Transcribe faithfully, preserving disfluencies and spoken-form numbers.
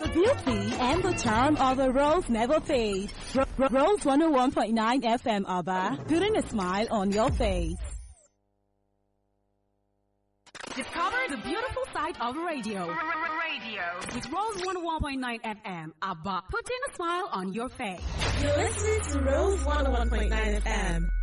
The beauty and the charm of a rose never fade. Ro- Ro- Rose one oh one point nine F M Aba, putting a smile on your face. Discover the beautiful side of radio. Radio. With Rose one oh one point nine F M Aba, putting a smile on your face. You're listening to Rose one oh one point nine F M.